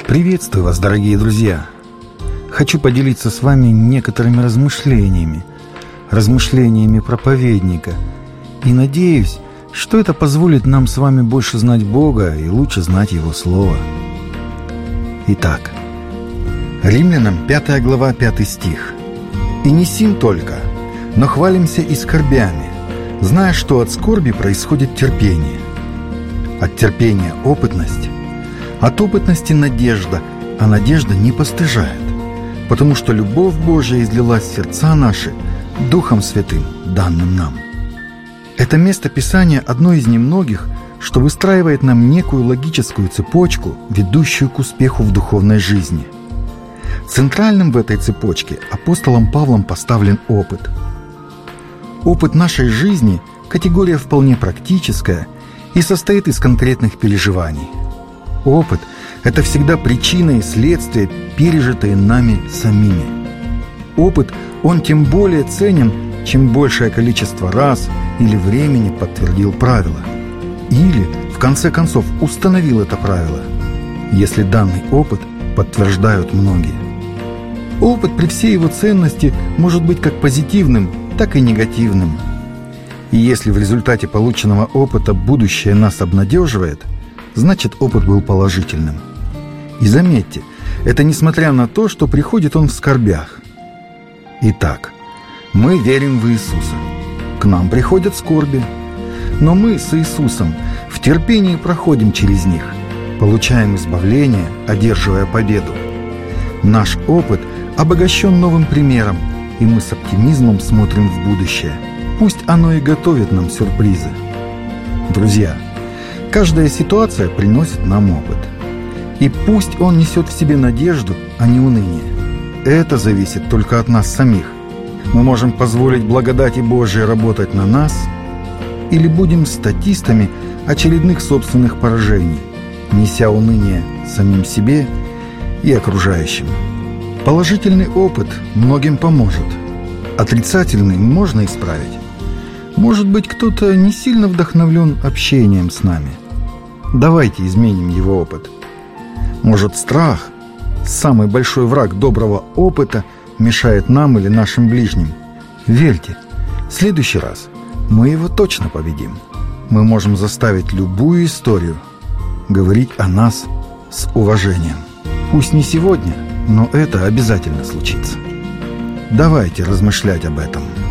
Приветствую вас, дорогие друзья! Хочу поделиться с вами некоторыми размышлениями проповедника. И надеюсь, что это позволит нам с вами больше знать Бога и лучше знать Его Слово. Итак, Римлянам 5 глава 5 стих. «И не сим только, но хвалимся и скорбями, зная, что от скорби происходит терпение, от терпения опытность, от опытности надежда, а надежда не постыжает, потому что любовь Божия излилась в сердца наши Духом Святым, данным нам». Это место Писания одно из немногих, что выстраивает нам некую логическую цепочку, ведущую к успеху в духовной жизни. Центральным в этой цепочке апостолом Павлом поставлен опыт. Опыт нашей жизни – категория вполне практическая и состоит из конкретных переживаний. Опыт – это всегда причина и следствие, пережитые нами самими. Опыт, он тем более ценен, чем большее количество раз или времени подтвердил правило. Или, в конце концов, установил это правило, если данный опыт подтверждают многие. Опыт при всей его ценности может быть как позитивным, так и негативным. И если в результате полученного опыта будущее нас обнадеживает, значит, опыт был положительным. И заметьте, это несмотря на то, что приходит он в скорбях. Итак, мы верим в Иисуса. К нам приходят скорби. Но мы с Иисусом в терпении проходим через них, получаем избавление, одерживая победу. Наш опыт обогащен новым примером, и мы с оптимизмом смотрим в будущее. Пусть оно и готовит нам сюрпризы. Друзья, каждая ситуация приносит нам опыт. И пусть он несет в себе надежду, а не уныние. Это зависит только от нас самих. Мы можем позволить благодати Божией работать на нас, или будем статистами очередных собственных поражений, неся уныние самим себе и окружающим. Положительный опыт многим поможет. Отрицательный можно исправить. Может быть, кто-то не сильно вдохновлен общением с нами. Давайте изменим его опыт. Может, страх, самый большой враг доброго опыта, мешает нам или нашим ближним. Верьте, в следующий раз мы его точно победим. Мы можем заставить любую историю говорить о нас с уважением. Пусть не сегодня, но это обязательно случится. Давайте размышлять об этом.